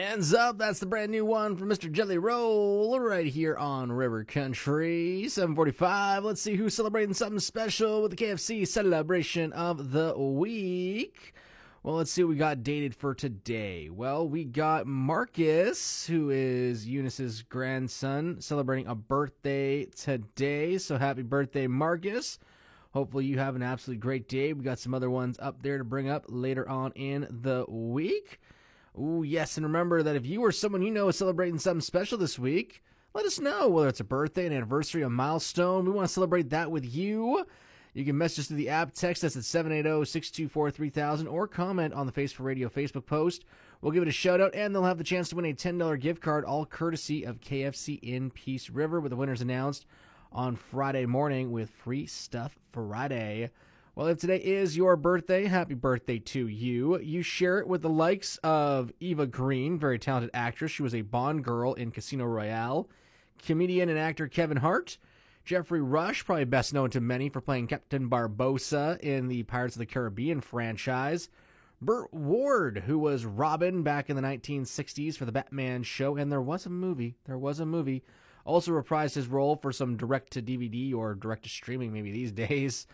Hands Up, that's the brand new one from Mr. Jelly Roll right here on River Country. 7:45. Let's see who's celebrating something special with the KFC celebration of the week. Well, let's see what we got dated for today. Well, we got Marcus, who is Eunice's grandson, celebrating a birthday today. So happy birthday, Marcus. Hopefully you have an absolutely great day. We got some other ones up there to bring up later on in the week. Ooh, yes, and remember that if you or someone you know is celebrating something special this week, let us know, whether it's a birthday, an anniversary, a milestone. We want to celebrate that with you. You can message us through the app, text us at 780-624-3000, or comment on the Face for Radio Facebook post. We'll give it a shout-out, and they'll have the chance to win a $10 gift card, all courtesy of KFC in Peace River, with the winners announced on Friday morning with Free Stuff Friday. Well, if today is your birthday, happy birthday to you. You share it with the likes of Eva Green, very talented actress. She was a Bond girl in Casino Royale. Comedian and actor Kevin Hart. Jeffrey Rush, probably best known to many for playing Captain Barbossa in the Pirates of the Caribbean franchise. Burt Ward, who was Robin back in the 1960s for the Batman show, and there was a movie. Also reprised his role for some direct-to-DVD or direct-to-streaming maybe these days.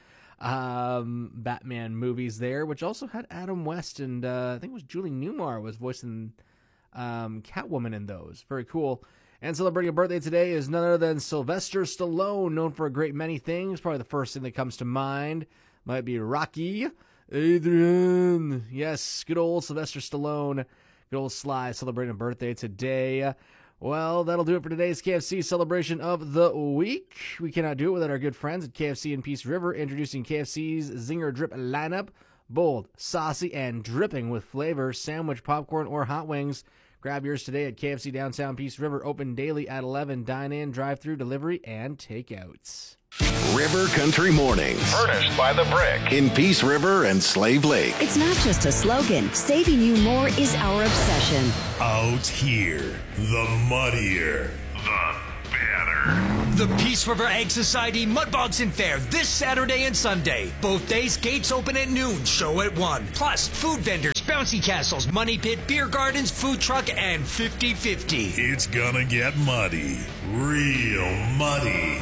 Batman movies there, which also had Adam West and I think it was Julie Newmar was voicing Catwoman in those. Very cool. And celebrating a birthday today is none other than Sylvester Stallone, known for a great many things. Probably the first thing that comes to mind might be Rocky. Adrian. Yes, good old Sylvester Stallone. Good old Sly celebrating a birthday today. Well, that'll do it for today's KFC celebration of the week. We cannot do it without our good friends at KFC in Peace River, introducing KFC's Zinger Drip lineup. Bold, saucy, and dripping with flavor, sandwich, popcorn, or hot wings. Grab yours today at KFC Downtown Peace River, open daily at 11, dine-in, drive-through, delivery, and takeouts. River Country Mornings. Furnished by The Brick in Peace River and Slave Lake. It's not just a slogan. Saving you more is our obsession. Out here, the muddier, the better. The Peace River Ag Society Mud Boxing Fair this Saturday and Sunday. Both days, gates open at noon, show at 1. Plus, food vendors, bouncy castles, money pit, beer gardens, food truck, and 50-50. It's gonna get muddy. Real muddy.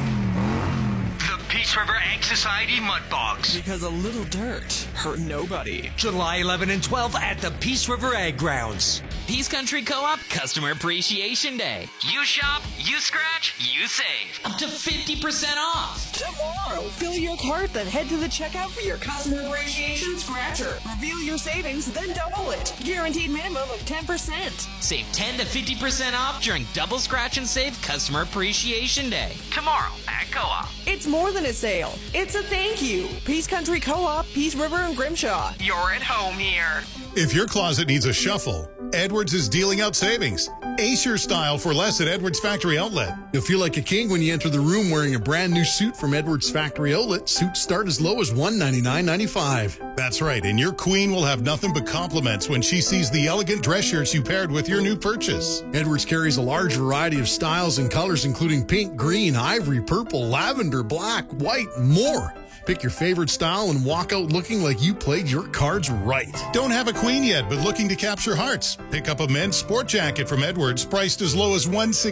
Peace River Ag Society Mud Bogs. Because a little dirt hurt nobody. July 11 and 12 at the Peace River Ag Grounds. Peace Country Co-op Customer Appreciation Day. You shop, you scratch, you save. Up to 50% off. Tomorrow, fill your cart, then head to the checkout for your Customer Appreciation Scratcher. Reveal your savings, then double it. Guaranteed minimum of 10%. Save 10 to 50% off during Double Scratch and Save Customer Appreciation Day. Tomorrow at Co-op. It's more than a sale. It's a thank you. Peace Country Co-op, Peace River, and Grimshaw. You're at home here. If your closet needs a shuffle, Edwards is dealing out savings. Ace your style for less at Edwards Factory Outlet. You'll feel like a king when you enter the room wearing a brand new suit from Edwards Factory Outlet. Suits start as low as $199.95. That's right, and your queen will have nothing but compliments when she sees the elegant dress shirts you paired with your new purchase. Edwards carries a large variety of styles and colors, including pink, green, ivory, purple, lavender, black, white, and more. Pick your favorite style and walk out looking like you played your cards right. Don't have a queen yet, but looking to capture hearts? Pick up a men's sport jacket from Edwards, priced as low as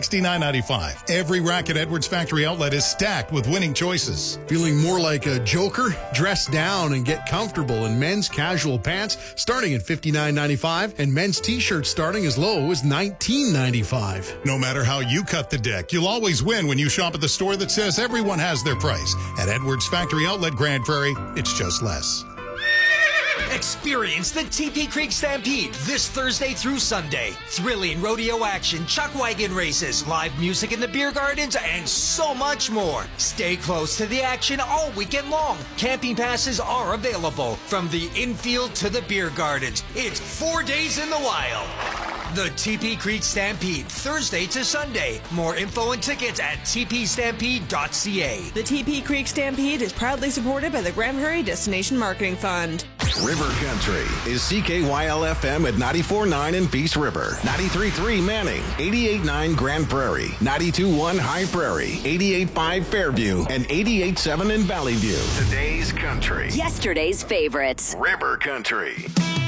$169.95. Every rack at Edwards Factory Outlet is stacked with winning choices. Feeling more like a joker? Dress down and get comfortable in men's casual pants starting at $59.95 and men's t-shirts starting as low as $19.95. No matter how you cut the deck, you'll always win when you shop at the store that says everyone has their price. At Edwards Factory Outlet, Grand Prairie, it's just less. Experience the TP Creek Stampede this Thursday through Sunday. Thrilling rodeo action, chuck wagon races, live music in the beer gardens, and so much more. Stay close to the action all weekend long. Camping passes are available from the infield to the beer gardens. It's 4 days in the wild. The TP Creek Stampede, Thursday to Sunday. More info and tickets at tpstampede.ca. The TP Creek Stampede is proudly supported by the Grand Prairie Destination Marketing Fund. River Country is CKYL-FM at 94.9 in Peace River, 93.3 Manning, 88.9 Grand Prairie, 92.1 High Prairie, 88.5 Fairview, and 88.7 in Valley View. Today's country. Yesterday's favorites. River Country.